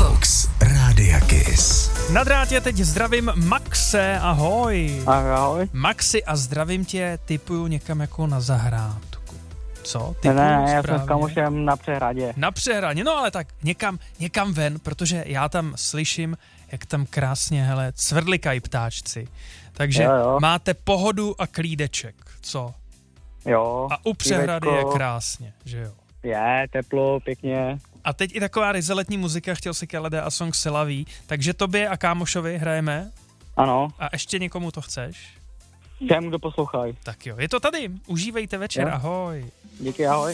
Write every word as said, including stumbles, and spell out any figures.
Box Rádia Kiss. Na drátě teď zdravím Maxe, ahoj. Ahoj. Maxi, a zdravím tě, tipuju někam jako na zahrádku. Co? Tipuju Ne, ne, já správně? jsem s kamošem na přehradě. Na přehradě, no ale tak někam, někam ven, protože já tam slyším, jak tam krásně, hele, cvrlikají ptáčci. Takže jo, jo. máte pohodu a klídeček, co? Jo. A u přehrady pívečko. je krásně, že jo? Je, teplo, pěkně. A teď i taková ryze letní muzika, chtěl si Kelede a song Selaví, takže tobě a kámošovi hrajeme. Ano. A ještě někomu to chceš? Všem, kdo poslouchají. Tak jo, je to tady, užívejte večer, Jo. ahoj. Díky, ahoj.